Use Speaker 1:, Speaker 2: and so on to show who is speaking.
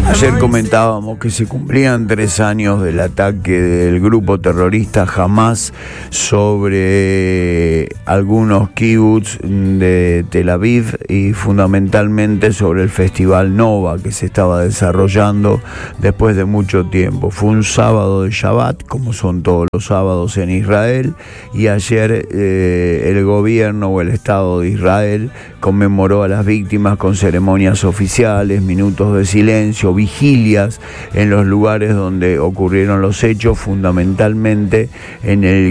Speaker 1: Ayer comentábamos que se cumplían 3 años del ataque del grupo terrorista Hamás sobre algunos kibbutz de Tel Aviv y fundamentalmente sobre el festival Nova que se estaba desarrollando después de mucho tiempo. Fue un sábado de Shabbat, como son todos los sábados en Israel, y ayer el gobierno o el Estado de Israel conmemoró a las víctimas con ceremonias oficiales, minutos de silencio, vigilias en los lugares donde ocurrieron los hechos, fundamentalmente en el